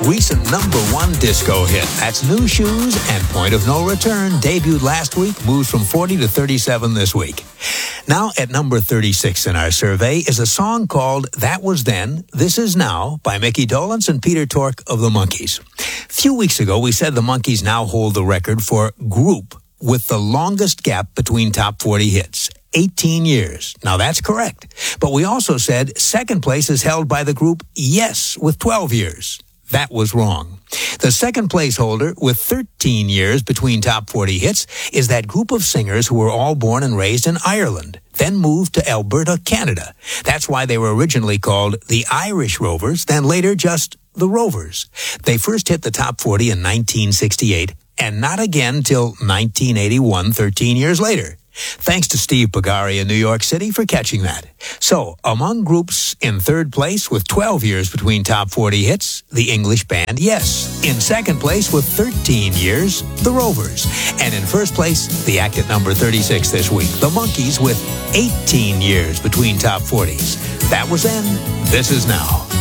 recent #1 disco hit. That's New Shoes and Point of No Return. Debuted last week, moves from 40 to 37 this week. Now at number 36 in our survey is a song called That Was Then, This Is Now by Mickey Dolenz and Peter Tork of the Monkees. A few weeks ago, we said the Monkees now hold the record for group with the longest gap between top 40 hits. 18 years. Now that's correct. But we also said second place is held by the group Yes with 12 years. That was wrong. The second place holder with 13 years between top 40 hits is that group of singers who were all born and raised in Ireland, then moved to Alberta, Canada. That's why they were originally called the Irish Rovers, then later just the Rovers. They first hit the top 40 in 1968 and not again till 1981, 13 years later. Thanks to Steve Pagari in New York City for catching that. So, among groups in third place with 12 years between top 40 hits, the English band Yes. In second place with 13 years, the Rovers. And in first place, the act at number 36 this week, the Monkees with 18 years between top 40s. That was then, this is now.